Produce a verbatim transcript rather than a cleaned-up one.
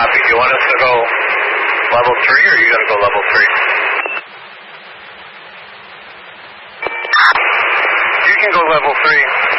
Copy. Do you want us to go level three, or are you going to go level three? You can go level three.